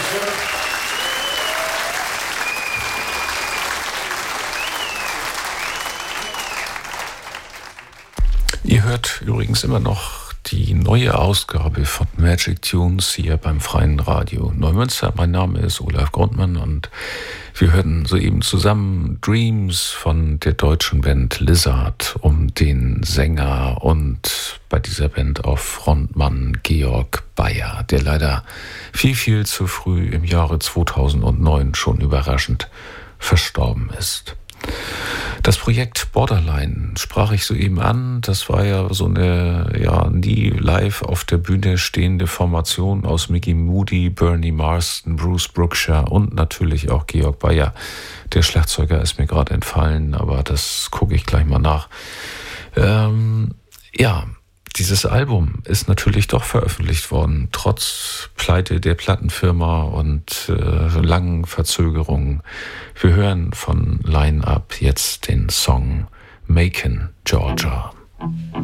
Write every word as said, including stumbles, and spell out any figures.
Ihr hört übrigens immer noch die neue Ausgabe von Magic Tunes hier beim Freien Radio Neumünster. Mein Name ist Olaf Grundmann und wir hörten soeben zusammen Dreams von der deutschen Band Lizard um den Sänger und bei dieser Band auch Frontmann Georg Bayer, der leider viel, viel zu früh im Jahre zweitausendneun schon überraschend verstorben ist. Das Projekt Borderline sprach ich soeben an. Das war ja so eine ja nie live auf der Bühne stehende Formation aus Mickey Moody, Bernie Marsden, Bruce Brookshire und natürlich auch Georg Bayer. Der Schlagzeuger ist mir gerade entfallen, aber das gucke ich gleich mal nach. Ähm, ja, dieses Album ist natürlich doch veröffentlicht worden, trotz Pleite der Plattenfirma und äh, langen Verzögerungen. Wir hören von Line Up jetzt den Song Macon, Georgia.